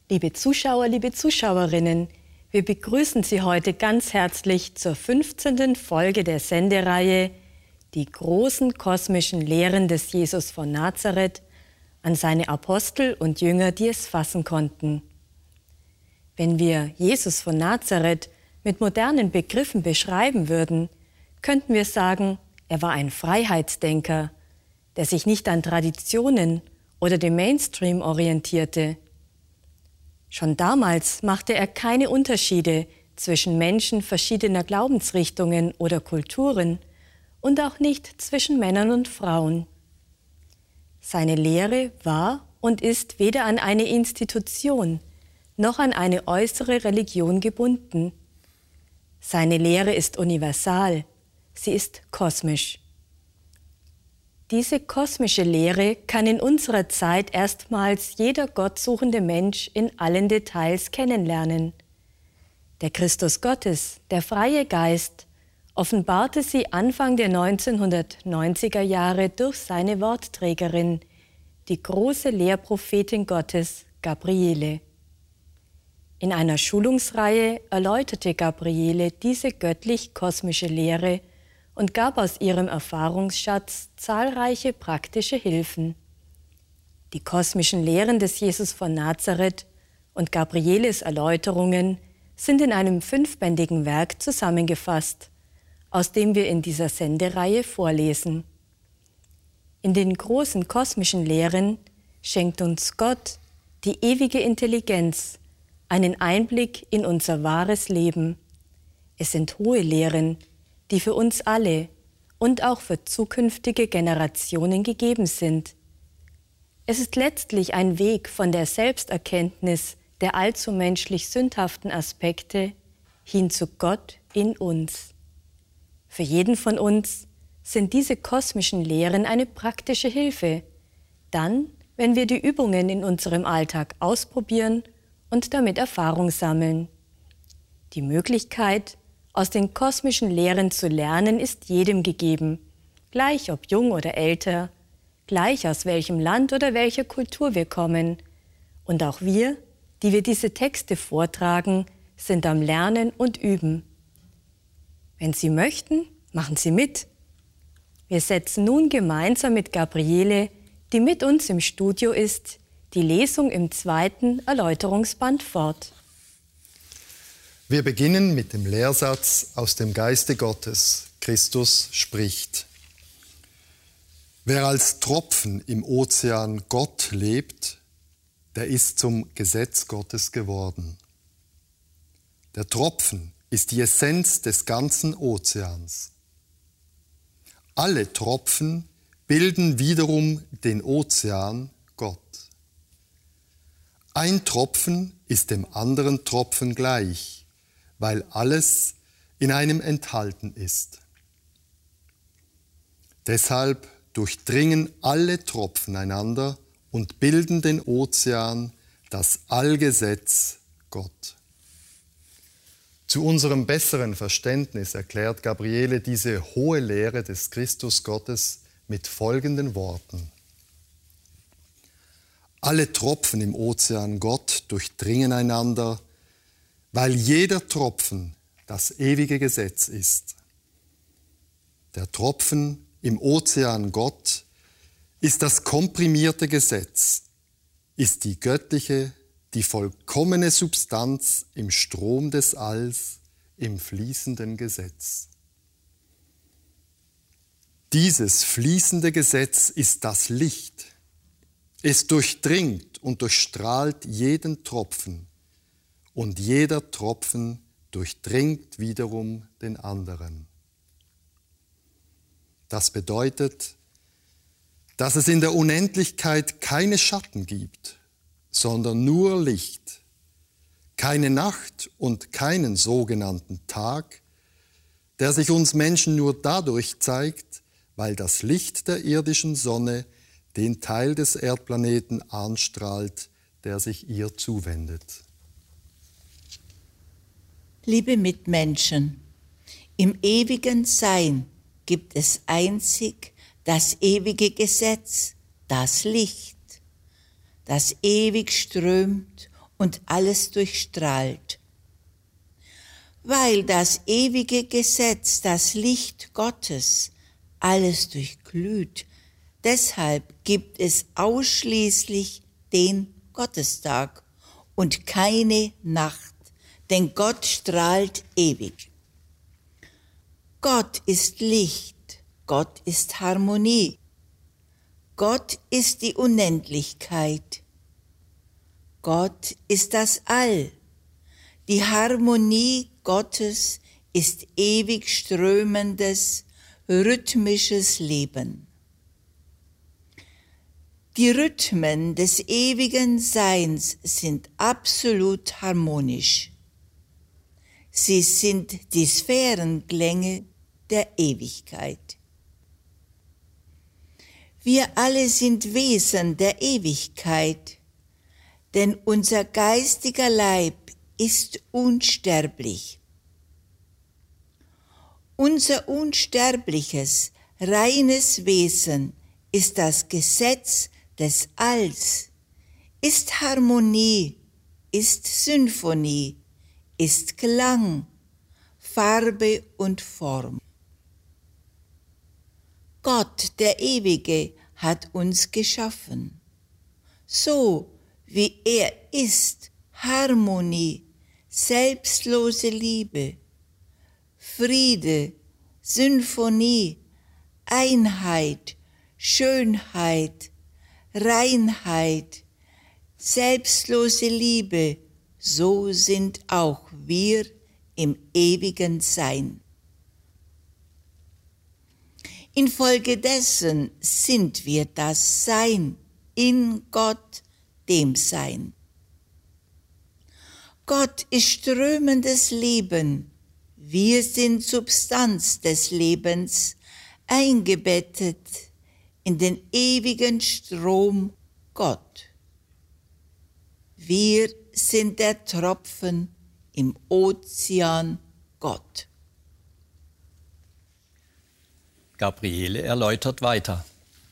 Liebe Zuschauer, liebe Zuschauerinnen, wir begrüßen Sie heute ganz herzlich zur 15. Folge der Sendereihe Die großen kosmischen Lehren des Jesus von Nazareth an seine Apostel und Jünger, die es fassen konnten. Wenn wir Jesus von Nazareth mit modernen Begriffen beschreiben würden, könnten wir sagen, er war ein Freiheitsdenker, der sich nicht an Traditionen oder dem Mainstream orientierte. Schon damals machte er keine Unterschiede zwischen Menschen verschiedener Glaubensrichtungen oder Kulturen und auch nicht zwischen Männern und Frauen. Seine Lehre war und ist weder an eine Institution noch an eine äußere Religion gebunden. Seine Lehre ist universal, sie ist kosmisch. Diese kosmische Lehre kann in unserer Zeit erstmals jeder gottsuchende Mensch in allen Details kennenlernen. Der Christus Gottes, der freie Geist, offenbarte sie Anfang der 1990er Jahre durch seine Wortträgerin, die große Lehrprophetin Gottes, Gabriele. In einer Schulungsreihe erläuterte Gabriele diese göttlich-kosmische Lehre und gab aus ihrem Erfahrungsschatz zahlreiche praktische Hilfen. Die kosmischen Lehren des Jesus von Nazareth und Gabrieles Erläuterungen sind in einem 5-bändigen Werk zusammengefasst, aus dem wir in dieser Sendereihe vorlesen. In den großen kosmischen Lehren schenkt uns Gott, die ewige Intelligenz, einen Einblick in unser wahres Leben. Es sind hohe Lehren, die für uns alle und auch für zukünftige Generationen gegeben sind. Es ist letztlich ein Weg von der Selbsterkenntnis der allzu menschlich sündhaften Aspekte hin zu Gott in uns. Für jeden von uns sind diese kosmischen Lehren eine praktische Hilfe, dann, wenn wir die Übungen in unserem Alltag ausprobieren und damit Erfahrung sammeln. Die Möglichkeit, aus den kosmischen Lehren zu lernen, ist jedem gegeben, gleich ob jung oder älter, gleich aus welchem Land oder welcher Kultur wir kommen. Und auch wir, die wir diese Texte vortragen, sind am Lernen und Üben. Wenn Sie möchten, machen Sie mit. Wir setzen nun gemeinsam mit Gabriele, die mit uns im Studio ist, die Lesung im 2. Erläuterungsband fort. Wir beginnen mit dem Lehrsatz aus dem Geiste Gottes. Christus spricht: Wer als Tropfen im Ozean Gott lebt, der ist zum Gesetz Gottes geworden. Der Tropfen ist die Essenz des ganzen Ozeans. Alle Tropfen bilden wiederum den Ozean Gott. Ein Tropfen ist dem anderen Tropfen gleich, weil alles in einem enthalten ist. Deshalb durchdringen alle Tropfen einander und bilden den Ozean, das Allgesetz Gott. Zu unserem besseren Verständnis erklärt Gabriele diese hohe Lehre des Christus Gottes mit folgenden Worten: Alle Tropfen im Ozean Gott durchdringen einander, weil jeder Tropfen das ewige Gesetz ist. Der Tropfen im Ozean Gott ist das komprimierte Gesetz, ist die göttliche, die vollkommene Substanz im Strom des Alls, im fließenden Gesetz. Dieses fließende Gesetz ist das Licht. Es durchdringt und durchstrahlt jeden Tropfen, und jeder Tropfen durchdringt wiederum den anderen. Das bedeutet, dass es in der Unendlichkeit keine Schatten gibt, sondern nur Licht, keine Nacht und keinen sogenannten Tag, der sich uns Menschen nur dadurch zeigt, weil das Licht der irdischen Sonne den Teil des Erdplaneten anstrahlt, der sich ihr zuwendet. Liebe Mitmenschen, im ewigen Sein gibt es einzig das ewige Gesetz, das Licht, das ewig strömt und alles durchstrahlt. Weil das ewige Gesetz, das Licht Gottes, alles durchglüht, deshalb gibt es ausschließlich den Gottestag und keine Nacht, denn Gott strahlt ewig. Gott ist Licht, Gott ist Harmonie, Gott ist die Unendlichkeit, Gott ist das All. Die Harmonie Gottes ist ewig strömendes, rhythmisches Leben. Die Rhythmen des ewigen Seins sind absolut harmonisch. Sie sind die Sphärenklänge der Ewigkeit. Wir alle sind Wesen der Ewigkeit, denn unser geistiger Leib ist unsterblich. Unser unsterbliches, reines Wesen ist das Gesetz des Alls, ist Harmonie, ist Symphonie, ist Klang, Farbe und Form. Gott, der Ewige, hat uns geschaffen. So wie er ist, Harmonie, selbstlose Liebe, Friede, Symphonie, Einheit, Schönheit, Reinheit, selbstlose Liebe, so sind auch wir im ewigen Sein. Infolgedessen sind wir das Sein in Gott, dem Sein. Gott ist strömendes Leben, wir sind Substanz des Lebens, eingebettet in den ewigen Strom Gott. Wir sind der Tropfen im Ozean Gott. Gabriele erläutert weiter.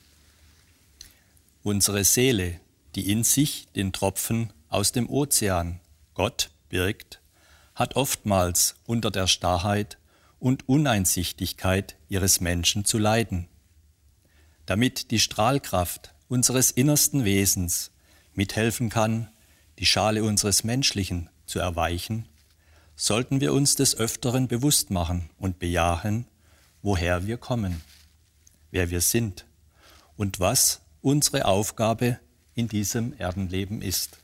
Unsere Seele, die in sich den Tropfen aus dem Ozean Gott birgt, hat oftmals unter der Starrheit und Uneinsichtigkeit ihres Menschen zu leiden. Damit die Strahlkraft unseres innersten Wesens mithelfen kann, die Schale unseres Menschlichen zu erweichen, sollten wir uns des Öfteren bewusst machen und bejahen, woher wir kommen, wer wir sind und was unsere Aufgabe in diesem Erdenleben ist.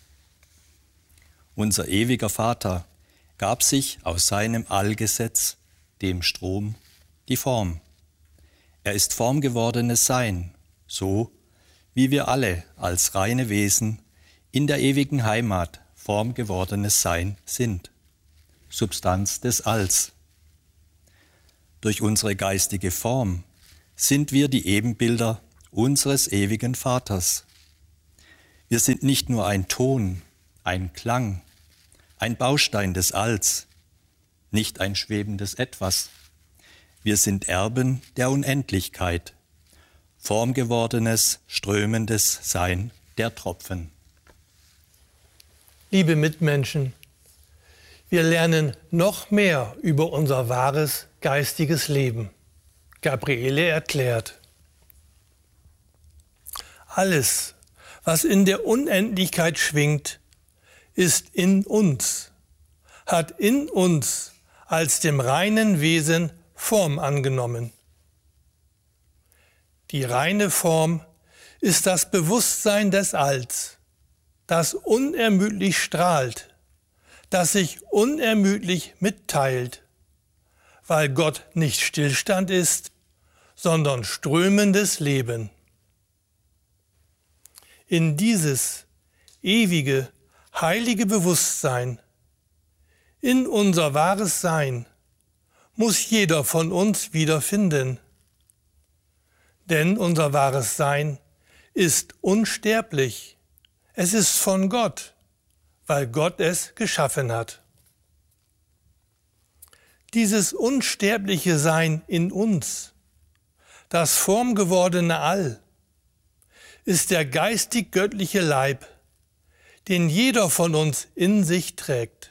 Unser ewiger Vater gab sich aus seinem Allgesetz, dem Strom, die Form. Er ist formgewordenes Sein, so wie wir alle als reine Wesen in der ewigen Heimat formgewordenes Sein sind, Substanz des Alls. Durch unsere geistige Form sind wir die Ebenbilder unseres ewigen Vaters. Wir sind nicht nur ein Ton, ein Klang, ein Baustein des Alls, nicht ein schwebendes Etwas. Wir sind Erben der Unendlichkeit, formgewordenes, strömendes Sein der Tropfen. Liebe Mitmenschen, wir lernen noch mehr über unser wahres geistiges Leben. Gabriele erklärt: Alles, was in der Unendlichkeit schwingt, ist in uns, hat in uns als dem reinen Wesen Form angenommen. Die reine Form ist das Bewusstsein des Alls, das unermüdlich strahlt, das sich unermüdlich mitteilt, weil Gott nicht Stillstand ist, sondern strömendes Leben. In dieses ewige, heilige Bewusstsein, in unser wahres Sein, muss jeder von uns wiederfinden. Denn unser wahres Sein ist unsterblich. Es ist von Gott, weil Gott es geschaffen hat. Dieses unsterbliche Sein in uns, das formgewordene All, ist der geistig-göttliche Leib, den jeder von uns in sich trägt.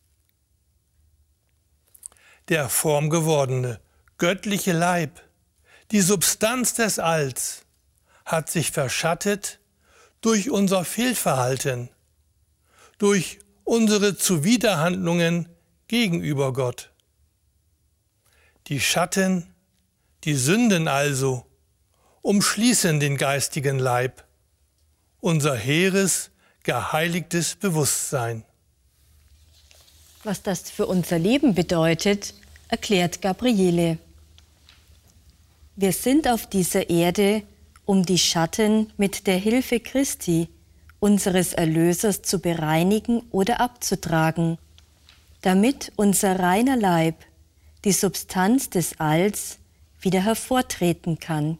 Der formgewordene, göttliche Leib, die Substanz des Alls, hat sich verschattet durch unser Fehlverhalten, durch unsere Zuwiderhandlungen gegenüber Gott. Die Schatten, die Sünden also, umschließen den geistigen Leib, unser hehres, geheiligtes Bewusstsein. Was das für unser Leben bedeutet, erklärt Gabriele. Wir sind auf dieser Erde, um die Schatten mit der Hilfe Christi, unseres Erlösers, zu bereinigen oder abzutragen, damit unser reiner Leib, die Substanz des Alls, wieder hervortreten kann.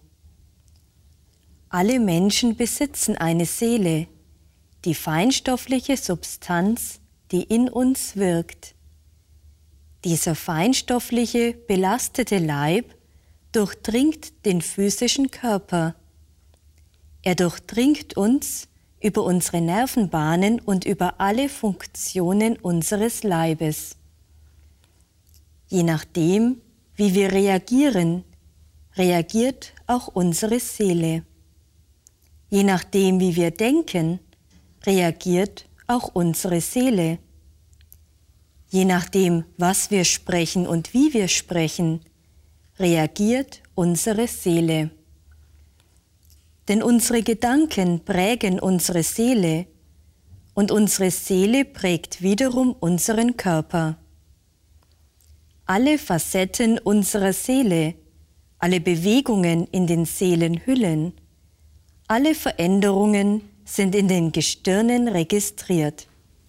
Alle Menschen besitzen eine Seele, die feinstoffliche Substanz, die in uns wirkt. Dieser feinstoffliche, belastete Leib durchdringt den physischen Körper. Er durchdringt uns über unsere Nervenbahnen und über alle Funktionen unseres Leibes. Je nachdem, wie wir reagieren, reagiert auch unsere Seele. Je nachdem, wie wir denken, reagiert auch unsere Seele. Je nachdem, was wir sprechen und wie wir sprechen, reagiert unsere Seele. Denn unsere Gedanken prägen unsere Seele und unsere Seele prägt wiederum unseren Körper. Alle Facetten unserer Seele, alle Bewegungen in den Seelenhüllen, alle Veränderungen sind in den Gestirnen registriert.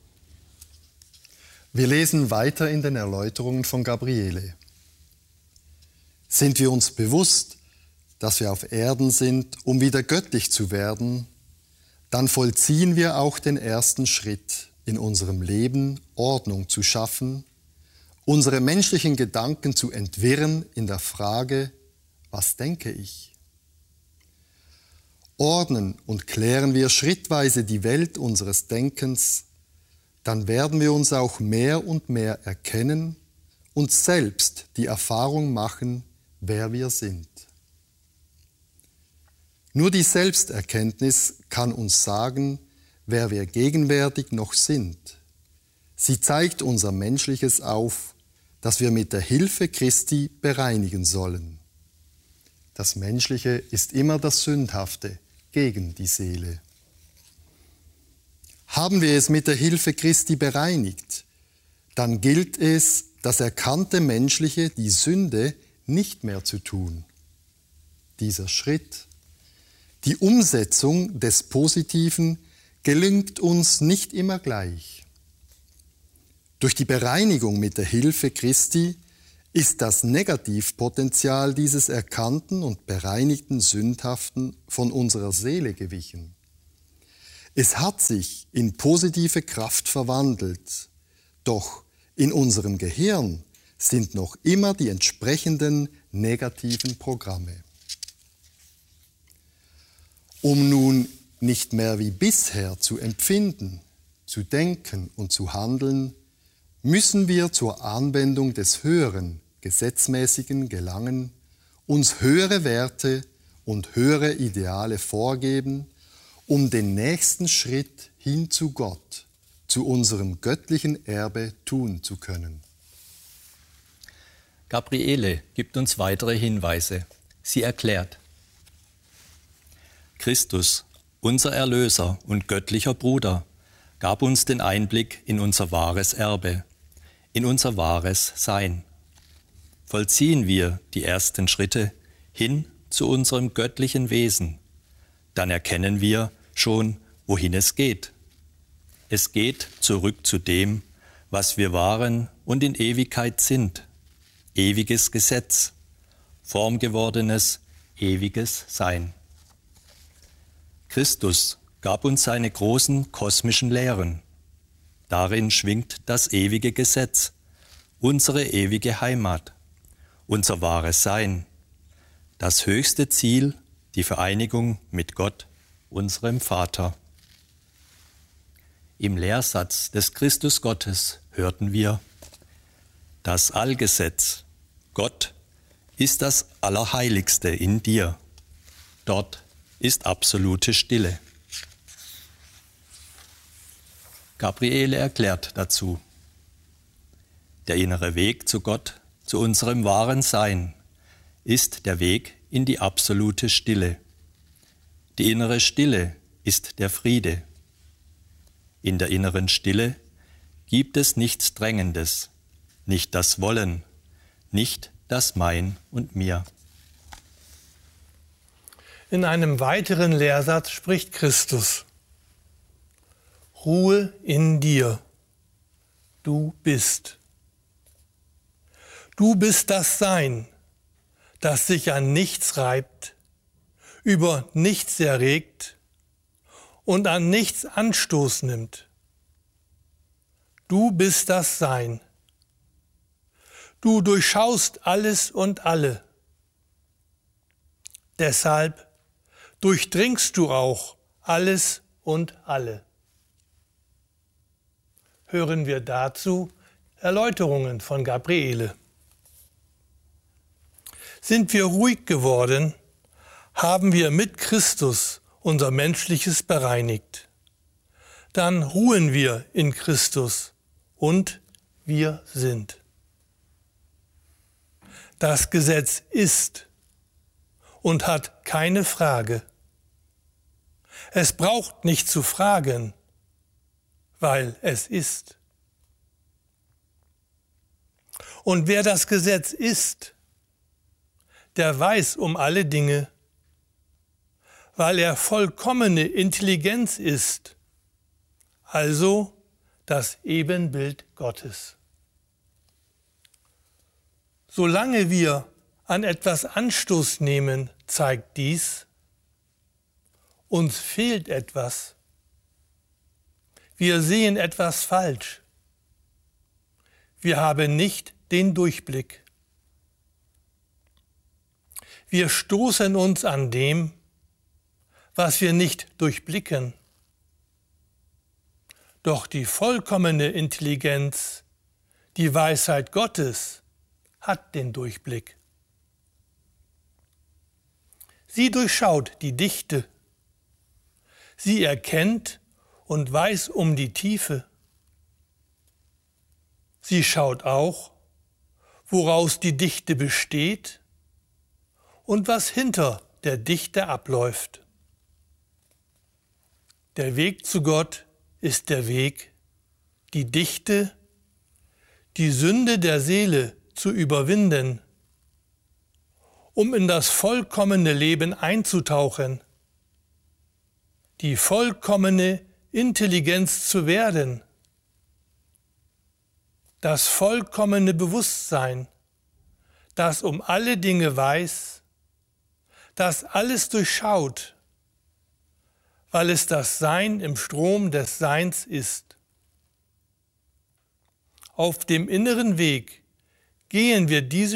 Wir lesen weiter in den Erläuterungen von Gabriele. Sind wir uns bewusst, dass wir auf Erden sind, um wieder göttlich zu werden, dann vollziehen wir auch den ersten Schritt in unserem Leben, Ordnung zu schaffen, unsere menschlichen Gedanken zu entwirren in der Frage, was denke ich? Ordnen und klären wir schrittweise die Welt unseres Denkens, dann werden wir uns auch mehr und mehr erkennen und selbst die Erfahrung machen, wer wir sind. Nur die Selbsterkenntnis kann uns sagen, wer wir gegenwärtig noch sind. Sie zeigt unser Menschliches auf, das wir mit der Hilfe Christi bereinigen sollen. Das Menschliche ist immer das Sündhafte gegen die Seele. Haben wir es mit der Hilfe Christi bereinigt, dann gilt es, das erkannte Menschliche, die Sünde, nicht mehr zu tun. Dieser Schritt, die Umsetzung des Positiven, gelingt uns nicht immer gleich. Durch die Bereinigung mit der Hilfe Christi ist das Negativpotenzial dieses erkannten und bereinigten Sündhaften von unserer Seele gewichen. Es hat sich in positive Kraft verwandelt, doch in unserem Gehirn sind noch immer die entsprechenden negativen Programme. Um nun nicht mehr wie bisher zu empfinden, zu denken und zu handeln, müssen wir zur Anwendung des Höheren, Gesetzmäßigen gelangen, uns höhere Werte und höhere Ideale vorgeben, um den nächsten Schritt hin zu Gott, zu unserem göttlichen Erbe tun zu können. Gabriele gibt uns weitere Hinweise. Sie erklärt: Christus, unser Erlöser und göttlicher Bruder, gab uns den Einblick in unser wahres Erbe, in unser wahres Sein. Vollziehen wir die ersten Schritte hin zu unserem göttlichen Wesen, dann erkennen wir schon, wohin es geht. Es geht zurück zu dem, was wir waren und in Ewigkeit sind. Ewiges Gesetz, formgewordenes, ewiges Sein. Christus gab uns seine großen kosmischen Lehren. Darin schwingt das ewige Gesetz, unsere ewige Heimat, unser wahres Sein, das höchste Ziel, die Vereinigung mit Gott, unserem Vater. Im Lehrsatz des Christus Gottes hörten wir: Das Allgesetz, Gott ist das Allerheiligste in dir. Dort ist absolute Stille. Gabriele erklärt dazu: Der innere Weg zu Gott, zu unserem wahren Sein, ist der Weg in die absolute Stille. Die innere Stille ist der Friede. In der inneren Stille gibt es nichts Drängendes, nicht das Wollen, nicht das Mein und Mir. In einem weiteren Lehrsatz spricht Christus: Ruhe in dir, du bist. Du bist das Sein, das sich an nichts reibt, über nichts erregt und an nichts Anstoß nimmt. Du bist das Sein. Du durchschaust alles und alle. Deshalb durchdringst du auch alles und alle. Hören wir dazu Erläuterungen von Gabriele. Sind wir ruhig geworden, haben wir mit Christus unser Menschliches bereinigt. Dann ruhen wir in Christus und wir sind. Das Gesetz ist und hat keine Frage. Es braucht nicht zu fragen, weil es ist. Und wer das Gesetz ist, der weiß um alle Dinge, weil er vollkommene Intelligenz ist, also das Ebenbild Gottes. Solange wir an etwas Anstoß nehmen, zeigt dies: Uns fehlt etwas. Wir sehen etwas falsch. Wir haben nicht den Durchblick. Wir stoßen uns an dem, was wir nicht durchblicken. Doch die vollkommene Intelligenz, die Weisheit Gottes, hat den Durchblick. Sie durchschaut die Dichte. Sie erkennt und weiß um die Tiefe. Sie schaut auch, woraus die Dichte besteht und was hinter der Dichte abläuft. Der Weg zu Gott ist der Weg, die Dichte, die Sünde der Seele zu überwinden, um in das vollkommene Leben einzutauchen, die vollkommene Intelligenz zu werden, das vollkommene Bewusstsein, das um alle Dinge weiß, das alles durchschaut, weil es das Sein im Strom des Seins ist. Auf dem inneren Weg gehen wir diese